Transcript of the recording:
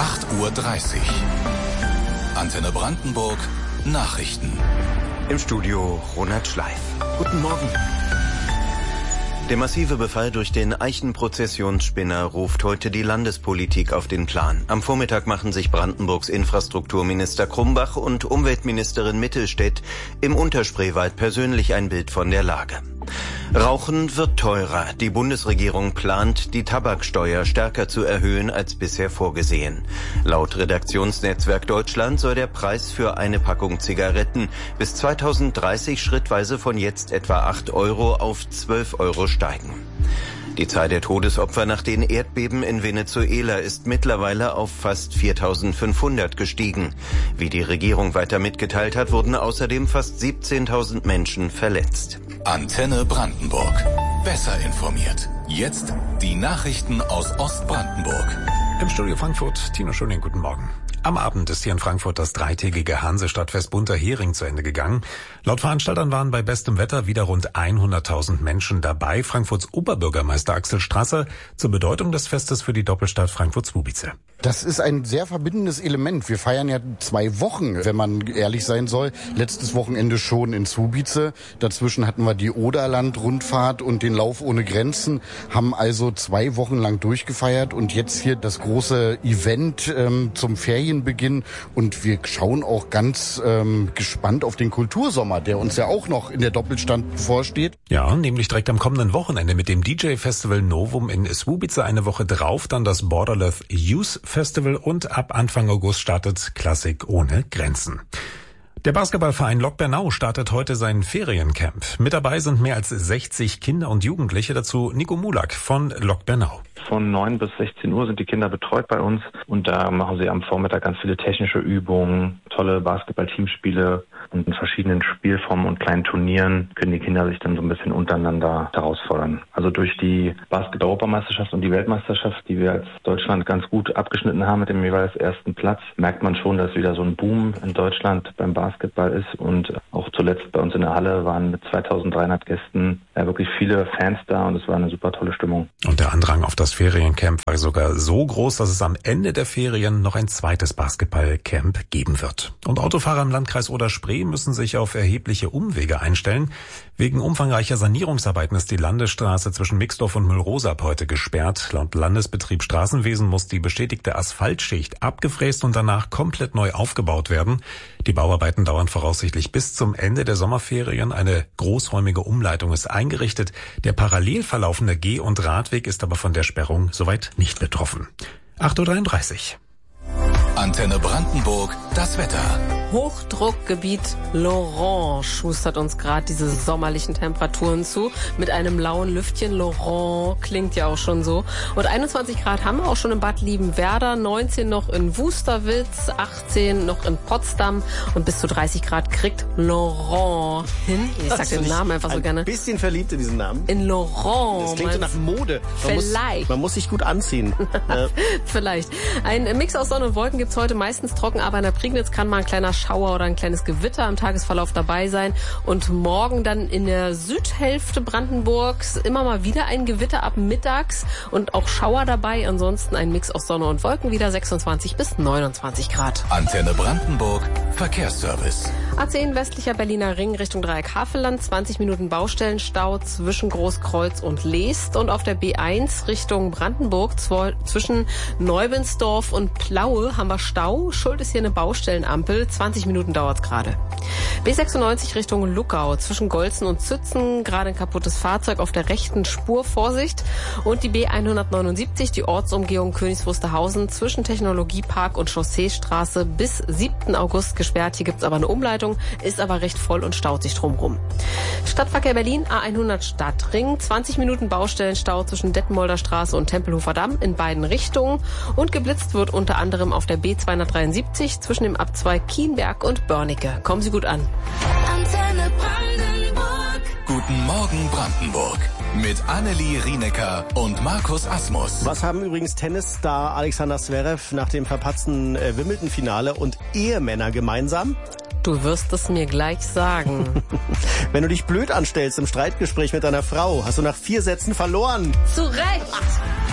8:30 Uhr. Antenne Brandenburg Nachrichten. Im Studio Ronald Schleif. Guten Morgen. Der massive Befall durch den Eichenprozessionsspinner ruft heute die Landespolitik auf den Plan. Am Vormittag machen sich Brandenburgs Infrastrukturminister Krumbach und Umweltministerin Mittelstädt im Unterspreewald persönlich ein Bild von der Lage. Rauchen wird teurer. Die Bundesregierung plant, die Tabaksteuer stärker zu erhöhen als bisher vorgesehen. Laut Redaktionsnetzwerk Deutschland soll der Preis für eine Packung Zigaretten bis 2030 schrittweise von jetzt etwa 8 Euro auf 12 Euro steigen. Die Zahl der Todesopfer nach den Erdbeben in Venezuela ist mittlerweile auf fast 4.500 gestiegen. Wie die Regierung weiter mitgeteilt hat, wurden außerdem fast 17.000 Menschen verletzt. Antenne Brandenburg. Besser informiert. Jetzt die Nachrichten aus Ostbrandenburg. Im Studio Frankfurt, Tino Schöning, guten Morgen. Am Abend ist hier in Frankfurt das dreitägige Hansestadtfest Bunter Hering zu Ende gegangen. Laut Veranstaltern waren bei bestem Wetter wieder rund 100.000 Menschen dabei. Frankfurts Oberbürgermeister Axel Strasser zur Bedeutung des Festes für die Doppelstadt Frankfurt-Słubice. Das ist ein sehr verbindendes Element. Wir feiern ja 2 Wochen, wenn man ehrlich sein soll. Letztes Wochenende schon in Słubice. Dazwischen hatten wir die Oderland-Rundfahrt und den Lauf ohne Grenzen. Haben also 2 Wochen lang durchgefeiert und jetzt hier das große Event zum Ferienbeginn. Und wir schauen auch ganz gespannt auf den Kultursommer, der uns ja auch noch in der Doppelstadt bevorsteht. Ja, nämlich direkt am kommenden Wochenende mit dem DJ-Festival Novum in Słubice. Eine Woche drauf dann das Borderless Youth Festival und ab Anfang August startet Klassik ohne Grenzen. Der Basketballverein Lok Bernau startet heute sein Feriencamp. Mit dabei sind mehr als 60 Kinder und Jugendliche, dazu Nico Mulak von Lok Bernau. Von 9 bis 16 Uhr sind die Kinder betreut bei uns und da machen sie am Vormittag ganz viele technische Übungen, tolle Basketball-Teamspiele und in verschiedenen Spielformen und kleinen Turnieren können die Kinder sich dann so ein bisschen untereinander herausfordern. Also durch die Basketball-Europameisterschaft und die Weltmeisterschaft, die wir als Deutschland ganz gut abgeschnitten haben mit dem jeweils ersten Platz, merkt man schon, dass wieder so ein Boom in Deutschland beim Basketball ist und auch zuletzt bei uns in der Halle waren mit 2.300 Gästen wirklich viele Fans da und es war eine super tolle Stimmung. Und der Andrang auf das Feriencamp war sogar so groß, dass es am Ende der Ferien noch ein zweites Basketballcamp geben wird. Und Autofahrer im Landkreis Oder-Spree müssen sich auf erhebliche Umwege einstellen. Wegen umfangreicher Sanierungsarbeiten ist die Landesstraße zwischen Mixdorf und Müllrose ab heute gesperrt. Laut Landesbetrieb Straßenwesen muss die bestätigte Asphaltschicht abgefräst und danach komplett neu aufgebaut werden. Die Bauarbeiten dauern voraussichtlich bis zum Ende der Sommerferien. Eine großräumige Umleitung ist eingerichtet. Der parallel verlaufende Geh- und Radweg ist aber von der Sperrung soweit nicht betroffen. 8:33 Uhr. Antenne Brandenburg, das Wetter. Hochdruckgebiet Laurent schustert uns gerade diese sommerlichen Temperaturen zu. Mit einem lauen Lüftchen. Laurent klingt ja auch schon so. Und 21 Grad haben wir auch schon in Bad Liebenwerda, 19 noch in Wusterwitz, 18 noch in Potsdam und bis zu 30 Grad kriegt Laurent hin. Ich sag den Namen einfach so gerne. Ein bisschen verliebt in diesen Namen. In Laurent. Das klingt so nach Mode. Man muss sich gut anziehen. Vielleicht. Ein Mix aus Sonne und Wolken gibt's heute meistens trocken, aber in der Prignitz kann mal ein kleiner Schauer oder ein kleines Gewitter am Tagesverlauf dabei sein. Und morgen dann in der Südhälfte Brandenburgs immer mal wieder ein Gewitter ab mittags und auch Schauer dabei. Ansonsten ein Mix aus Sonne und Wolken, wieder 26 bis 29 Grad. Antenne Brandenburg, Verkehrsservice. A10 westlicher Berliner Ring Richtung Dreieck Havelland, 20 Minuten Baustellenstau zwischen Großkreuz und Leest. Und auf der B1 Richtung Brandenburg zwischen Neubensdorf und Plaue haben wir Stau. Schuld ist hier eine Baustellenampel. 20 Minuten dauert's gerade. B96 Richtung Luckau. Zwischen Golzen und Zützen gerade ein kaputtes Fahrzeug auf der rechten Spur. Vorsicht. Und die B179, die Ortsumgehung Königs Wusterhausen zwischen Technologiepark und Chausseestraße bis 7. August gesperrt. Hier gibt's aber eine Umleitung, ist aber recht voll und staut sich drumrum. Stadtverkehr Berlin, A100 Stadtring. 20 Minuten Baustellenstau zwischen Detmolder Straße und Tempelhofer Damm in beiden Richtungen. Und geblitzt wird unter anderem auf der B273 zwischen dem Abzweig Kienberg und Börnecke. Kommen Sie gut an. Antenne Brandenburg. Guten Morgen Brandenburg. Mit Annelie Rienecker und Markus Asmus. Was haben übrigens Tennisstar Alexander Zverev nach dem verpatzten Wimbledon-Finale und Ehemänner gemeinsam? Du wirst es mir gleich sagen. Wenn du dich blöd anstellst im Streitgespräch mit deiner Frau, hast du nach 4 Sätzen verloren. Zu Recht!